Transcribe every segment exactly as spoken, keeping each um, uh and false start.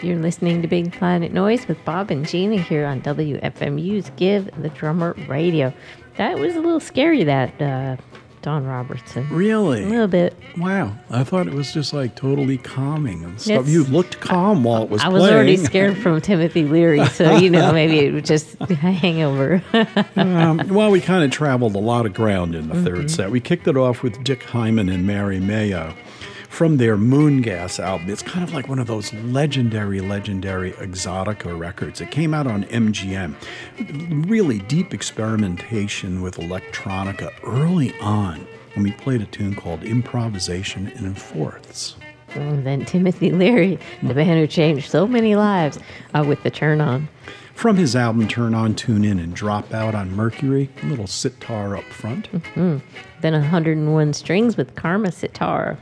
You're listening to Big Planet Noise with Bob and Gina here on W F M U's Give the Drummer Radio. That was a little scary, that uh, Don Robertson. Really? A little bit. Wow. I thought it was just like totally calming and stuff. It's, You looked calm while it was I playing. was already scared from Timothy Leary, so, you know, maybe it was just a hangover. um, well, we kind of traveled a lot of ground in the mm-hmm. third set. We kicked it off with Dick Hyman and Mary Mayo from their Moongas album. It's kind of like one of those legendary, legendary Exotica records. It came out on M G M. Really deep experimentation with electronica early on when we played a tune called Improvisation in Fourths. And then Timothy Leary, the man who changed so many lives uh, with the Turn On. From his album Turn On, Tune In, and Drop Out on Mercury, a little sitar up front. Mm-hmm. Then one hundred and one Strings with Karma Sitar.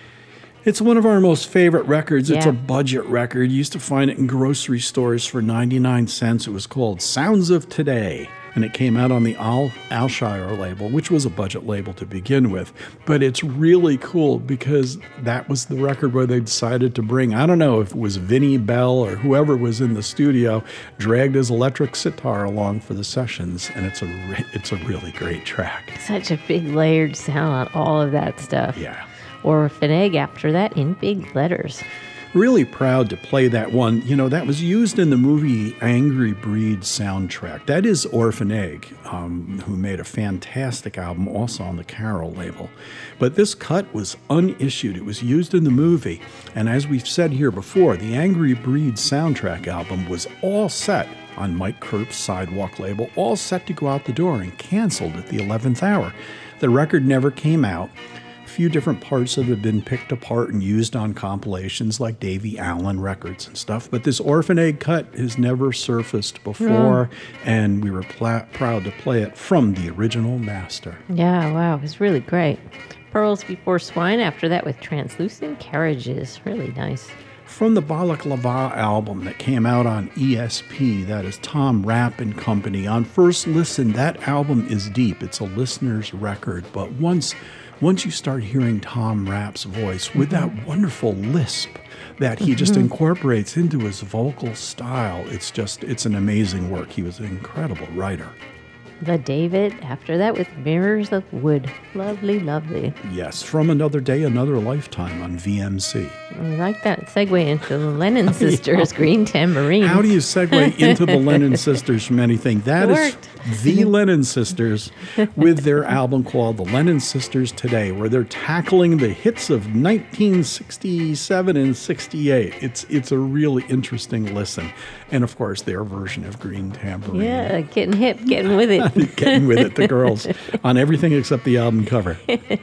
It's one of our most favorite records. Yeah. It's a budget record. You used to find it in grocery stores for ninety-nine cents. It was called Sounds of Today, and it came out on the Al Alshire label, which was a budget label to begin with. But it's really cool because that was the record where they decided to bring, I don't know if it was Vinnie Bell or whoever was in the studio, dragged his electric sitar along for the sessions, and it's a re- it's a really great track. Such a big layered sound on all of that stuff. Yeah. Orphan Egg after that in big letters. Really proud to play that one. You know, that was used in the movie Angry Breed soundtrack. That is Orphan Egg, um, who made a fantastic album also on the Carol label. But this cut was unissued. It was used in the movie. And as we've said here before, the Angry Breed soundtrack album was all set on Mike Kirp's Sidewalk label, all set to go out the door and canceled at the eleventh hour. The record never came out. Few different parts of it have been picked apart and used on compilations like Davy Allen records and stuff, but this Orphan Egg cut has never surfaced before, mm. and we were pl- proud to play it from the original master. Yeah, wow, it was really great. Pearls Before Swine after that with Translucent Carriages, really nice. From the Balaclava album that came out on E S P, that is Tom Rapp and Company. On first listen, that album is deep. It's a listener's record, but once Once you start hearing Tom Rapp's voice with that wonderful lisp that he just incorporates into his vocal style, it's just, it's an amazing work. He was an incredible writer. The David, after that with Mirrors of Wood. Lovely, lovely. Yes, From Another Day, Another Lifetime on V M C. I like that segue into the Lennon Sisters, Green Tambourine. How do you segue into the Lennon Sisters from anything? That it is worked. The Lennon Sisters with their album called The Lennon Sisters Today, where they're tackling the hits of nineteen sixty-seven and sixty-eight. It's it's a really interesting listen. And, of course, their version of Green Tambourine. Yeah, getting hip, getting with it. Getting with it, the girls, on everything except the album cover.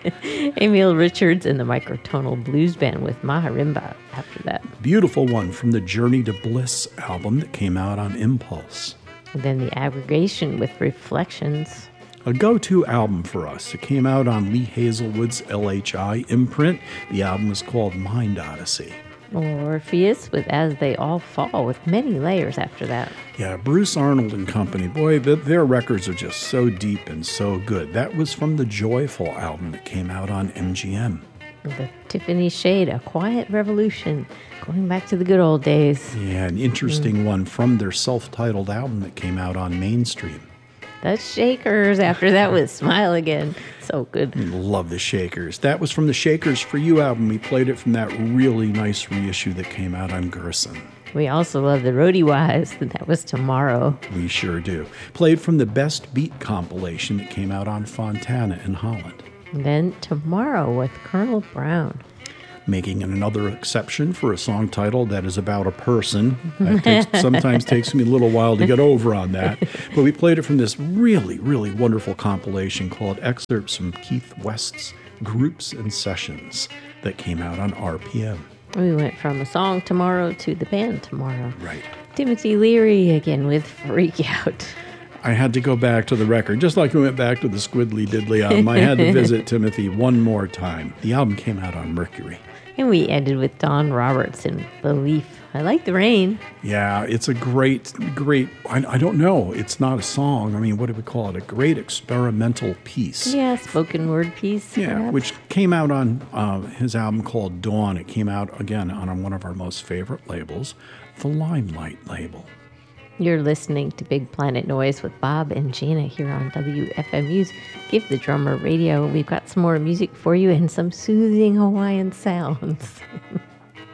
Emil Richards and the Microtonal Blues Band with Maharimba after that. Beautiful one from the Journey to Bliss album that came out on Impulse. And then the Aggregation with Reflections. A go-to album for us. It came out on Lee Hazelwood's L H I imprint. The album was called Mind Odyssey. Orpheus with As They All Fall with many layers after that. Yeah, Bruce Arnold and Company. Boy, the, their records are just so deep and so good. That was from the Joyful album that came out on M G M. The Tiffany Shade, A Quiet Revolution, going back to the good old days. Yeah, an interesting mm. one from their self-titled album that came out on Mainstream. The Shakers after that with Smile Again. So good. Love the Shakers. That was from the Shakers For You album. We played it from that really nice reissue that came out on Gerson. We also love the Roadie Wives, and that was Tomorrow. We sure do. Played from the Best Beat compilation that came out on Fontana in Holland. And then Tomorrow with Colonel Brown. Making another exception for a song title that is about a person. That takes, sometimes takes me a little while to get over on that. But we played it from this really, really wonderful compilation called Excerpts from Keith West's Groups and Sessions that came out on R P M. We went from a song Tomorrow to the band Tomorrow. Right. Timothy Leary again with Freak Out. I had to go back to the record, just like we went back to the Squiddly Diddly album. I had to visit Timothy one more time. The album came out on Mercury. And we ended with Don Roberts and Belief. I like the rain. Yeah, it's a great, great, I, I don't know. It's not a song. I mean, what do we call it? A great experimental piece. Yeah, spoken word piece. Yeah, perhaps. which came out on uh, his album called Dawn. It came out, again, on one of our most favorite labels, the Limelight label. You're listening to Big Planet Noise with Bob and Gina here on W F M U's Give the Drummer Radio. We've got some more music for you and some soothing Hawaiian sounds.